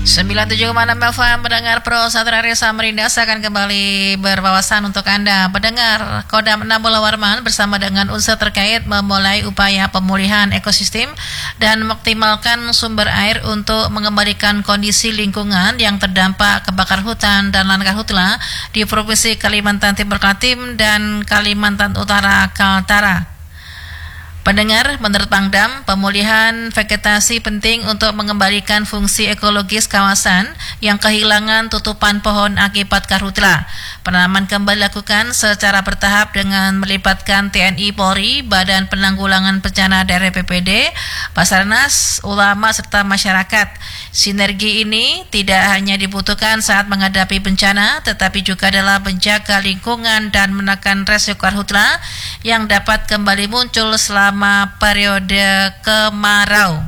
97,6 FM pendengar Pro Satria Samarinda akan kembali berwawasan untuk Anda. Pendengar, Kodam 6 Pulau Warman bersama dengan unsur terkait memulai upaya pemulihan ekosistem dan mengoptimalkan sumber air untuk mengembalikan kondisi lingkungan yang terdampak kebakar hutan dan lahan karhutla di Provinsi Kalimantan Timur Kaltim dan Kalimantan Utara Kaltara. Pendengar, menurut Pangdam, pemulihan vegetasi penting untuk mengembalikan fungsi ekologis kawasan yang kehilangan tutupan pohon akibat karhutla. Penanaman kembali dilakukan secara bertahap dengan melibatkan TNI Polri, Badan Penanggulangan Bencana Daerah BPBD, Basarnas, ulama serta masyarakat. Sinergi ini tidak hanya dibutuhkan saat menghadapi bencana, tetapi juga dalam menjaga lingkungan dan menekan resiko karhutla yang dapat kembali muncul selama periode kemarau.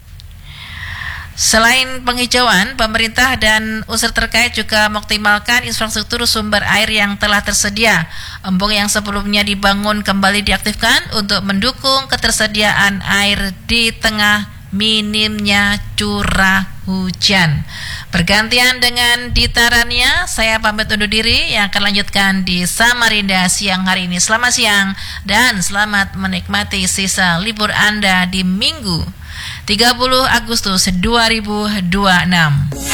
Selain penghijauan, pemerintah dan unsur terkait juga mengoptimalkan infrastruktur sumber air yang telah tersedia. Embung yang sebelumnya dibangun kembali diaktifkan untuk mendukung ketersediaan air di tengah minimnya curah hujan. Bergantian dengan Dita Rania, saya pamit undur diri yang akan lanjutkan di Samarinda siang hari ini. Selamat siang dan selamat menikmati sisa libur Anda di Minggu 30 Agustus 2026.